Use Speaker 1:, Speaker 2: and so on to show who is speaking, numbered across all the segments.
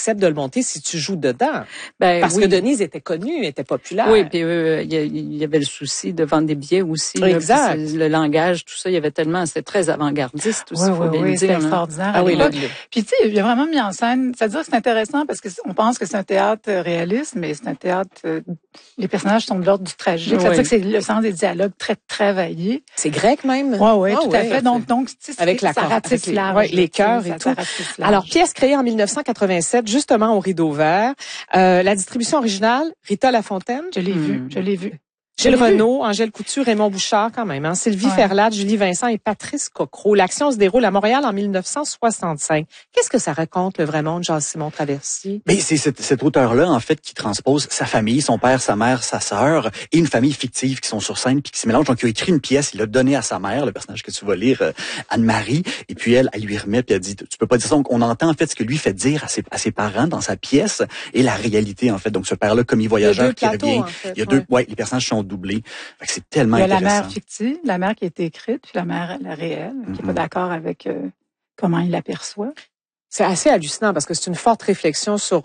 Speaker 1: acceptent de le monter si tu joues dedans.
Speaker 2: Ben,
Speaker 1: Parce
Speaker 2: oui.
Speaker 1: que Denise était connue, était populaire.
Speaker 2: Oui, puis il y avait le souci de vendre des billets aussi.
Speaker 1: Exact.
Speaker 2: Là, le langage, tout ça, il y avait tellement, c'était très avant-gardiste aussi, faut bien le dire.
Speaker 3: C'était extraordinaire.
Speaker 1: Ah oui,
Speaker 3: Puis tu sais, il a vraiment mis en scène, c'est-à-dire que c'est intéressant parce que on pense que c'est un théâtre réaliste, mais c'est un théâtre, les personnages sont de l'ordre du tragique.
Speaker 2: Oui.
Speaker 3: C'est-à-dire que c'est le sens des dialogues très travaillé.
Speaker 1: C'est grec même.
Speaker 3: Oui, tout à fait. Donc, tu sais,
Speaker 1: avec
Speaker 3: ça ratisse large.
Speaker 1: les chœurs et tout. Alors, pièce créée en 1987, justement au Rideau Vert. La distribution originale, Rita Lafontaine.
Speaker 3: Je l'ai vu.
Speaker 1: Gilles Renaud, Angèle Couture, Raymond Bouchard quand même. Sylvie Ferlat, Julie Vincent et Patrice Cocro. L'action se déroule à Montréal en 1965. Qu'est-ce que ça raconte, le vrai monde, Jean-Simon Traversy?
Speaker 4: Mais c'est cet auteur-là, en fait, qui transpose sa famille, son père, sa mère, sa sœur, et une famille fictive qui sont sur scène puis qui se mélangent. Donc, il a écrit une pièce, il l'a donnée à sa mère, le personnage que tu vas lire, Anne-Marie, et puis elle lui remet, puis elle dit, tu peux pas dire ça. Donc, on entend, en fait, ce que lui fait dire à ses parents dans sa pièce et la réalité, en fait. Donc, ce père-là, commis voyageur qui revient.
Speaker 1: En fait,
Speaker 4: il y a deux, les personnages sont doublés. Fait que c'est tellement intéressant.
Speaker 3: Il y a la mère fictive, la mère qui a été écrite, puis la réelle, qui est pas d'accord avec comment il l'aperçoit.
Speaker 1: C'est assez hallucinant parce que c'est une forte réflexion sur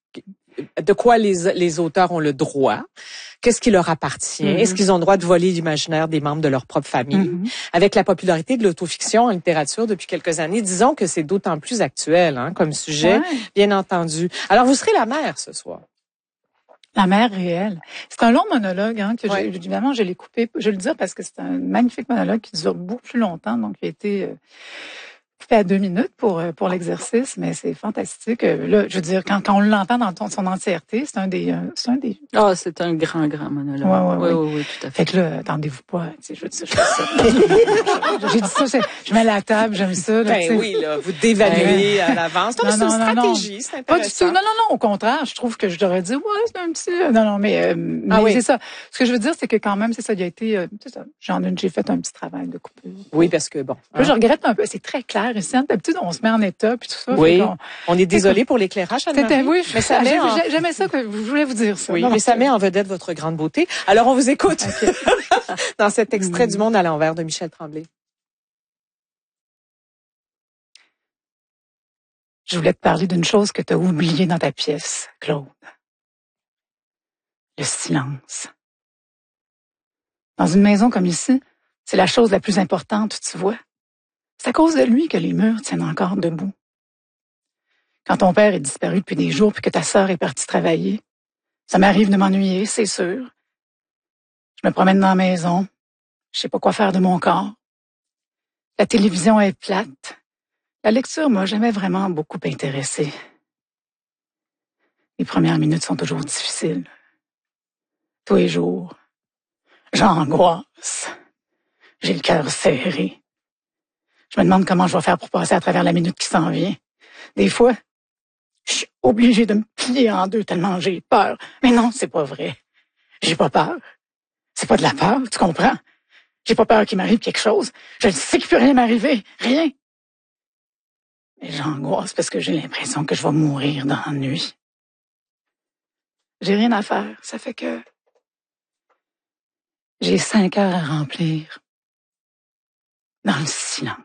Speaker 1: de quoi les auteurs ont le droit, qu'est-ce qui leur appartient, est-ce qu'ils ont le droit de voler l'imaginaire des membres de leur propre famille. Avec la popularité de l'autofiction en littérature depuis quelques années, disons que c'est d'autant plus actuel comme sujet, bien entendu. Alors, vous serez la mère ce soir.
Speaker 3: La mère réelle. C'est un long monologue, que évidemment, je l'ai coupé. Je vais le dire parce que c'est un magnifique monologue qui dure beaucoup plus longtemps, donc il a été coupé à 2 minutes pour l'exercice, mais c'est fantastique. Là, je veux dire, quand on l'entend dans son entièreté, c'est un des.
Speaker 2: Ah, c'est un grand monologue. Oui, tout à fait.
Speaker 3: Fait que là, attendez-vous pas, tu sais, je fais ça. J'ai dit ça, je mets la table, j'aime ça. Là,
Speaker 1: oui, là, vous dévaluez à l'avance. C'est une stratégie, c'est intéressant.
Speaker 3: Pas du tout. Non, au contraire, je trouve que je devrais dire, c'est un petit. Non, mais c'est ça. Ce que je veux dire, c'est que quand même, c'est ça, il a été, c'est ça. J'ai fait un petit travail de coupure.
Speaker 1: Oui, parce que bon.
Speaker 3: Là, je regrette un peu. C'est très clair ici. D'habitude, on se met en état puis tout ça.
Speaker 1: Oui. On est désolé pour l'éclairage, Anne-Marie.
Speaker 3: Oui,
Speaker 1: mais ça met
Speaker 3: j'aimais ça que je voulais vous dire ça.
Speaker 1: Oui, mais ça met en vedette votre grande beauté. Alors, on vous écoute dans cet extrait du Monde à l'envers de Michel Tremblay.
Speaker 3: Je voulais te parler d'une chose que tu as oubliée dans ta pièce, Claude. Le silence. Dans une maison comme ici, c'est la chose la plus importante, tu vois. C'est à cause de lui que les murs tiennent encore debout. Quand ton père est disparu depuis des jours puis que ta sœur est partie travailler, ça m'arrive de m'ennuyer, c'est sûr. Je me promène dans la maison, je sais pas quoi faire de mon corps. La télévision est plate. La lecture m'a jamais vraiment beaucoup intéressée. Les premières minutes sont toujours difficiles. Tous les jours, j'angoisse. J'ai le cœur serré. Je me demande comment je vais faire pour passer à travers la minute qui s'en vient. Des fois, je suis obligée de me plier en deux tellement j'ai peur. Mais non, c'est pas vrai. J'ai pas peur. C'est pas de la peur, tu comprends? J'ai pas peur qu'il m'arrive quelque chose. Je sais qu'il peut rien m'arriver. Rien. Mais j'angoisse parce que j'ai l'impression que je vais mourir d'ennui. J'ai rien à faire. Ça fait que j'ai 5 heures à remplir. Dans le silence.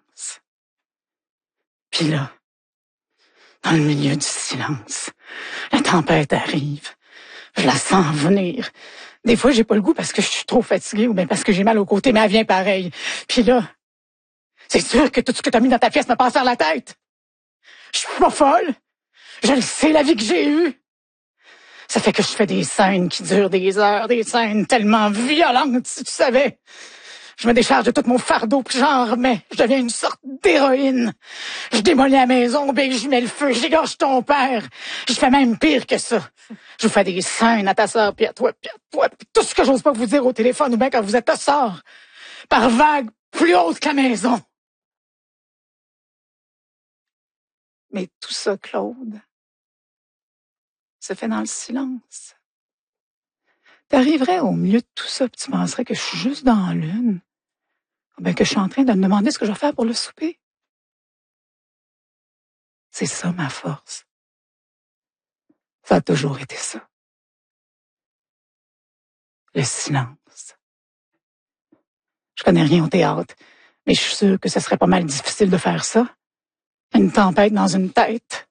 Speaker 3: Puis là, dans le milieu du silence, la tempête arrive. Je la sens venir. Des fois, j'ai pas le goût parce que je suis trop fatiguée ou bien parce que j'ai mal au côté, mais elle vient pareil. Puis là, c'est sûr que tout ce que t'as mis dans ta pièce me passe par la tête. Je suis pas folle. Je le sais, la vie que j'ai eue. Ça fait que je fais des scènes qui durent des heures, des scènes tellement violentes, si tu savais. Je me décharge de tout mon fardeau, puis j'en remets. Je deviens une sorte d'héroïne. Je démolis la maison, ben je mets le feu, j'égorge ton père. Je fais même pire que ça. Je vous fais des scènes à ta sœur, puis à toi, puis tout ce que j'ose pas vous dire au téléphone, ou bien quand vous êtes sort, par vagues plus hautes que la maison. Mais tout ça, Claude, se fait dans le silence. T'arriverais au milieu de tout ça, puis tu penserais que je suis juste dans l'une. Ben que je suis en train de me demander ce que je vais faire pour le souper. C'est ça ma force. Ça a toujours été ça. Le silence. Je connais rien au théâtre, mais je suis sûre que ce serait pas mal difficile de faire ça. Une tempête dans une tête.